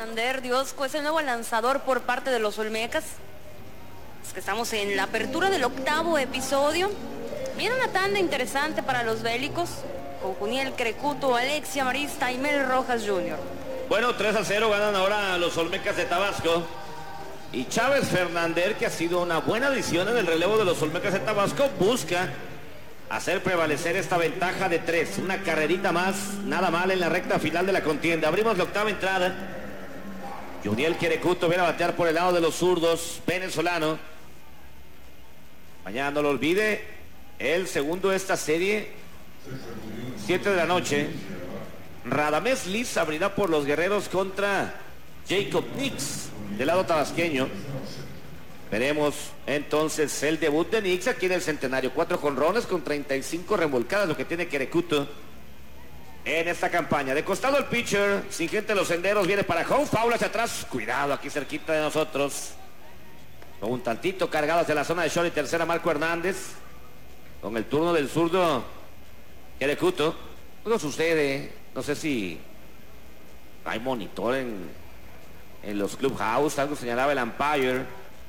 Fernández Diosco es el nuevo lanzador por parte de los Olmecas. Es que estamos en la apertura del 8º episodio. Viene una tanda interesante para los bélicos, con Juniel Querecuto, Alexia Marista y Mel Rojas Jr. Bueno, 3-0 ganan ahora los Olmecas de Tabasco. Y Chávez Fernández, que ha sido una buena adición en el relevo de los Olmecas de Tabasco, busca hacer prevalecer esta ventaja de 3. Una carrerita más, nada mal en la recta final de la contienda. Abrimos la 8ª entrada. Juniel Querecuto viene a batear por el lado de los zurdos, venezolano. Mañana no lo olvide, el segundo de esta serie, 7 de la noche. Radamés Liz abrirá por los guerreros contra Jacob Nix, del lado tabasqueño. Veremos entonces el debut de Nix aquí en el Centenario. 4 jonrones con 35 remolcadas, lo que tiene Querecuto en esta campaña. De costado el pitcher, sin gente en los senderos, viene para home, foul hacia atrás. Cuidado, aquí cerquita de nosotros. Con un tantito cargado hacia la zona de short y tercera, Marco Hernández. Con el turno del zurdo Querecuto. Algo sucede, no sé si hay monitor en los clubhouse, algo señalaba el umpire.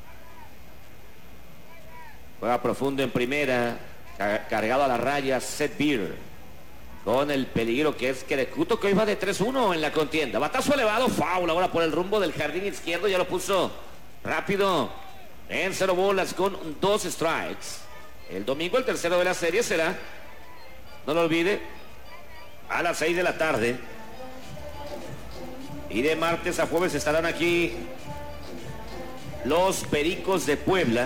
Juega profundo en primera, cargado a la raya Seth Beer, con el peligro que es Querecuto, que hoy va de 3-1 en la contienda. Batazo elevado, foul ahora por el rumbo del jardín izquierdo, ya lo puso rápido en 0 bolas con 2 strikes. El domingo el tercero de la serie será, no lo olvide, a las 6 de la tarde. Y de martes a jueves estarán aquí los Pericos de Puebla.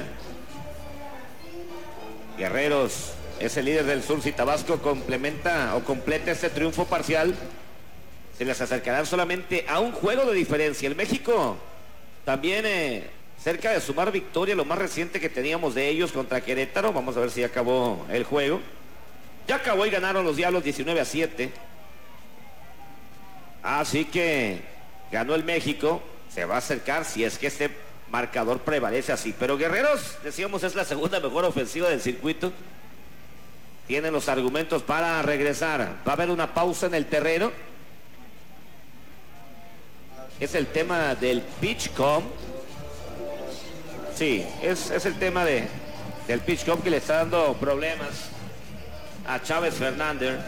Guerreros es el líder del sur. Si Tabasco complementa o completa este triunfo parcial, se les acercarán solamente a un juego de diferencia. El México también cerca de sumar victoria, lo más reciente que teníamos de ellos contra Querétaro. Vamos a ver si ya acabó el juego. Ya acabó y ganaron los Diablos 19-7. Así que ganó el México. Se va a acercar si es que este marcador prevalece así. Pero Guerreros, decíamos, es la segunda mejor ofensiva del circuito. Tienen los argumentos para regresar. Va a haber una pausa en el terreno. Es el tema del pitch com. Sí, es el tema del pitch com que le está dando problemas a Chávez Fernández.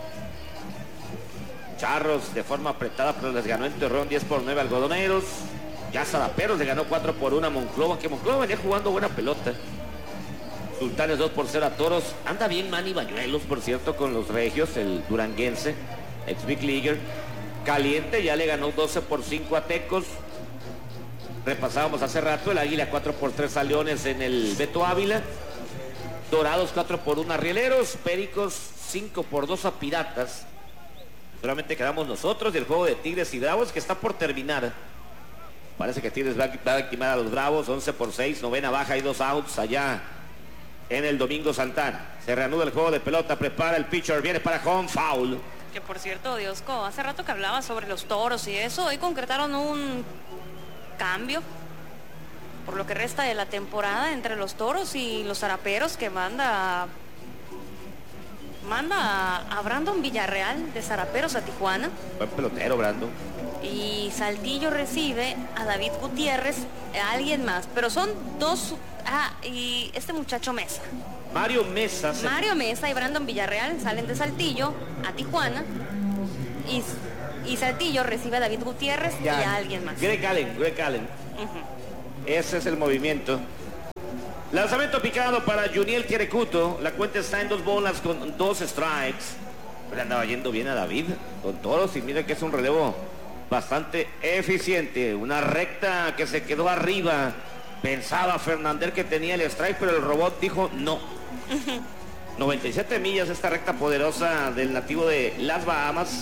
Charros de forma apretada, pero les ganó en Torreón 10-9 Algodoneros. Ya Zaraperos le ganó 4-1 a Monclova, que Monclova venía jugando buena pelota. Sultanes 2-0 a Toros. Anda bien Manny Bañuelos, por cierto, con los regios, el duranguense, ex Big Leaguer. Caliente ya le ganó 12-5 a Tecos. Repasábamos hace rato el Águila 4-3 a Leones en el Beto Ávila. Dorados 4-1 a Rieleros. Pericos 5-2 a Piratas. Solamente quedamos nosotros y el juego de Tigres y Bravos, que está por terminar. Parece que Tigres va a activar a los Bravos. 11-6, novena baja y 2 outs allá en el Domingo Santana. Se reanuda el juego de pelota, prepara el pitcher, viene para home, foul. Que por cierto, Diosco, hace rato que hablaba sobre los Toros y eso, hoy concretaron un cambio por lo que resta de la temporada entre los Toros y los Zaraperos, que manda a Brandon Villarreal de Zaraperos a Tijuana. Buen pelotero, Brandon. Y Saltillo recibe a David Gutiérrez, a alguien más, pero son dos. Y este muchacho Mesa. Mario Mesa y Brandon Villarreal salen de Saltillo a Tijuana. Y Saltillo recibe a David Gutiérrez y a alguien más. Greg Allen. Ese es el movimiento. Lanzamiento picado para Juniel Querecuto. La cuenta está en 2 bolas con 2 strikes. Le andaba yendo bien a David con Toros y mira que es un relevo bastante eficiente. Una recta que se quedó arriba. Pensaba Fernández que tenía el strike, pero el robot dijo no. 97 millas esta recta poderosa del nativo de las Bahamas.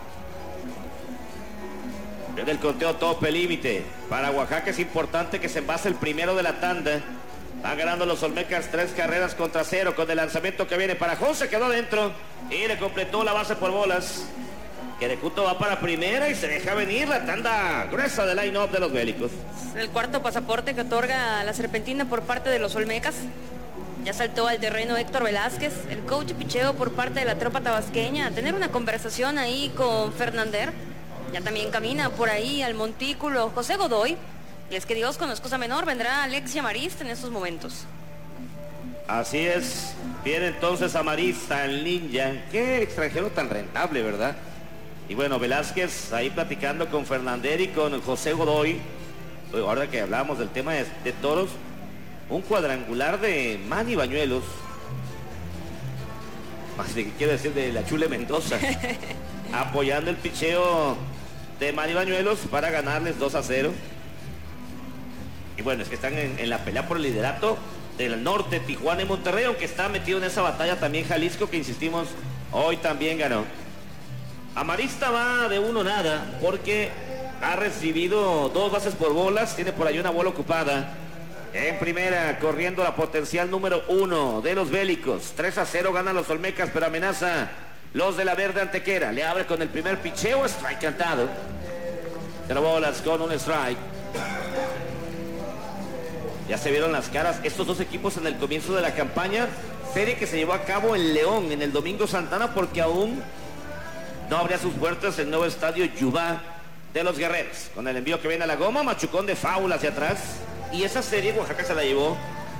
En el conteo tope límite. Para Oaxaca es importante que se envase el primero de la tanda. Van ganando los Olmecas 3-0 con el lanzamiento que viene para José, quedó adentro y le completó la base por bolas. Querecuto va para primera y se deja venir la tanda gruesa del line-up de los bélicos. El cuarto pasaporte que otorga la serpentina por parte de los Olmecas. Ya saltó al terreno Héctor Velázquez, el coach picheo por parte de la tropa tabasqueña, a tener una conversación ahí con Fernández. Ya también camina por ahí al montículo José Godoy. Y es que Dios con excusa menor vendrá Alexia Marista en estos momentos. Así es. Viene entonces a Marista, el ninja. Qué extranjero tan rentable, ¿verdad? Y bueno, Velázquez ahí platicando con Fernández y con José Godoy. Ahora que hablábamos del tema de toros, un cuadrangular de Manny Bañuelos. Más de que quiero decir de la Chule Mendoza. Apoyando el picheo de Manny Bañuelos para ganarles 2-0. Y bueno, es que están en la pelea por el liderato del norte, Tijuana y Monterrey, aunque está metido en esa batalla también Jalisco, que insistimos, hoy también ganó. Amarista va de 1-0 porque ha recibido 2 bases por bolas, tiene por ahí una bola ocupada. En primera, corriendo la potencial número 1 de los bélicos. 3-0 ganan los Olmecas, pero amenaza los de la verde Antequera. Le abre con el primer picheo, strike cantado. 0 bolas con un strike. Ya se vieron las caras estos dos equipos en el comienzo de la campaña. Serie que se llevó a cabo en León, en el Domingo Santana, porque aún no abría sus puertas el nuevo estadio Yubá de los Guerreros. Con el envío que viene a la goma, machucón de faula hacia atrás. Y esa serie Oaxaca se la llevó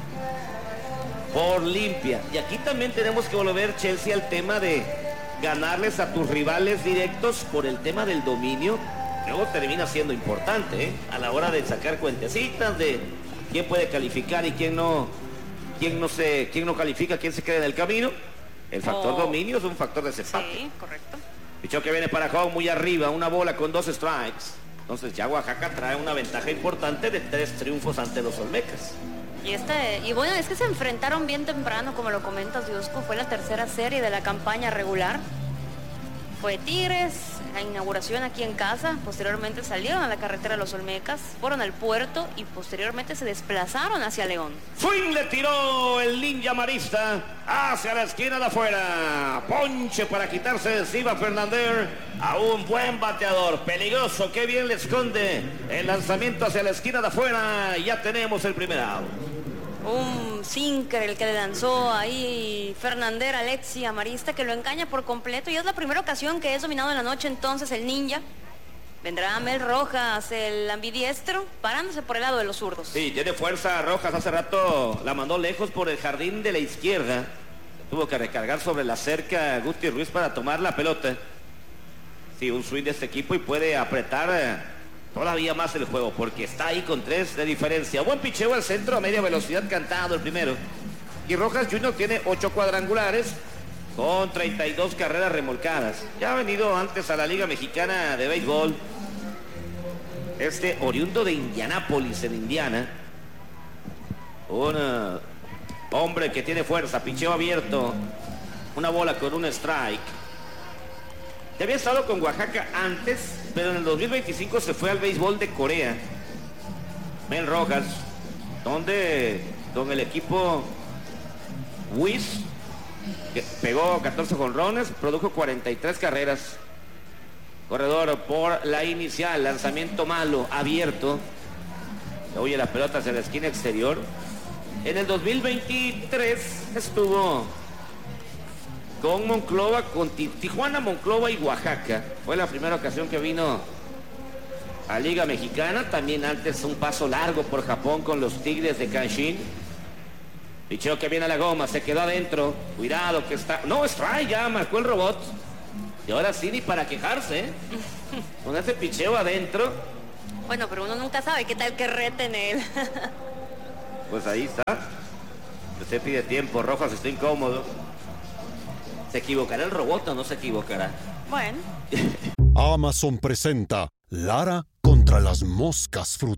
por limpia. Y aquí también tenemos que volver, Chelsea, al tema de ganarles a tus rivales directos por el tema del dominio. Luego termina siendo importante, a la hora de sacar cuentecitas de quién puede calificar y quién no califica, quién se queda en el camino. El factor dominio es un factor de desempate. Sí, correcto. Pichó que viene para Hong muy arriba, una bola con 2 strikes. Entonces ya Oaxaca trae una ventaja importante de 3 triunfos ante los Olmecas. Y bueno, es que se enfrentaron bien temprano, como lo comentas, Diosco. Fue la tercera serie de la campaña regular. Fue Tigres, la inauguración aquí en casa. Posteriormente salieron a la carretera Los Olmecas, fueron al puerto y posteriormente se desplazaron hacia León. Swing le tiró el ninja Marista hacia la esquina de afuera. Ponche para quitarse de encima Fernández a un buen bateador. Peligroso, qué bien le esconde el lanzamiento hacia la esquina de afuera. Ya tenemos el primer out. Un sinker el que le lanzó ahí Fernández a Alexia Marista, que lo engaña por completo, y es la primera ocasión que es dominado en la noche entonces el ninja. Vendrá Mel Rojas, el ambidiestro, parándose por el lado de los zurdos. Sí, tiene fuerza Rojas, hace rato la mandó lejos por el jardín de la izquierda. Tuvo que recargar sobre la cerca Guti Ruiz para tomar la pelota. Sí, un swing de este equipo y puede apretar todavía más el juego, porque está ahí con 3 de diferencia. Buen picheo al centro a media velocidad cantado el primero. Y Rojas Jr. tiene 8 cuadrangulares con 32 carreras remolcadas. Ya ha venido antes a la Liga Mexicana de Béisbol. Oriundo de Indianápolis, en Indiana. Un hombre que tiene fuerza, picheo abierto. Una bola con un strike. Ya había estado con Oaxaca antes, pero en el 2025 se fue al béisbol de Corea. Mel Rojas, donde con el equipo Wiz, que pegó 14 jonrones, produjo 43 carreras. Corredor por la inicial, lanzamiento malo, abierto. Oye, la pelota hacia la esquina exterior. En el 2023 estuvo con Monclova, con Tijuana, Monclova y Oaxaca. Fue la primera ocasión que vino a Liga Mexicana. También antes un paso largo por Japón con los Tigres de Cancún. Picheo que viene a la goma, se quedó adentro. Cuidado que está... No, strike, ya marcó el robot. Y ahora sí, ni para quejarse, ¿eh? Con ese picheo adentro. Bueno, pero uno nunca sabe qué tal que reten él. Pues ahí está. Usted pide tiempo, Rojas está incómodo. ¿Se equivocará el robot o no se equivocará? Bueno. Amazon presenta Lara contra las moscas frutales.